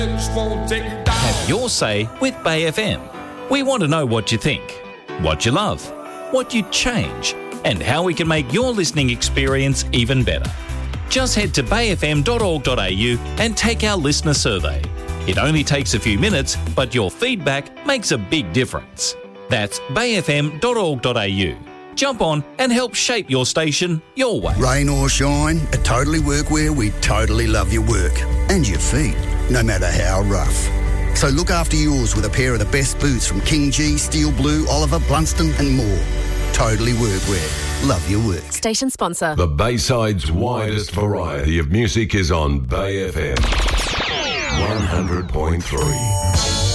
Have your say with Bay FM. We want to know what you think, what you love, what you'd change, and how we can make your listening experience even better. Just head to bayfm.org.au and take our listener survey. It only takes a few minutes, but your feedback makes a big difference. That's bayfm.org.au. Jump on and help shape your station your way. Rain or shine, at Totally Workwear, we totally love your work and your feet, no matter how rough. So look after yours with a pair of the best boots from King G, Steel Blue, Oliver, Blunston and more. Totally Workwear. Love your work. Station sponsor. The Bayside's widest variety of music is on Bay FM 100.3.